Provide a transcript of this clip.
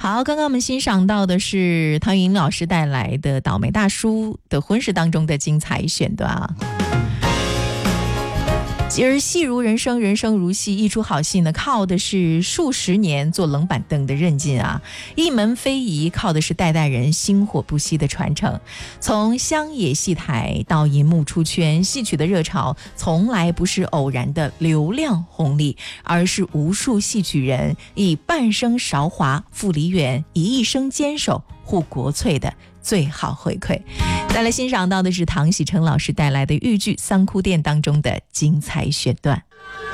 好，刚刚我们欣赏到的是汤云老师带来的倒霉大叔的婚事当中的精彩选段啊。其实戏如人生，人生如戏，一出好戏呢，靠的是数十年做冷板凳的韧劲啊；一门非遗靠的是代代人薪火不息的传承。从乡野戏台到银幕出圈，戏曲的热潮从来不是偶然的流量红利，而是无数戏曲人以半生韶华赴梨园，以一生坚守护国粹的最好回馈。再来欣赏到的是唐喜成老师带来的豫剧《三哭殿》当中的精彩选段。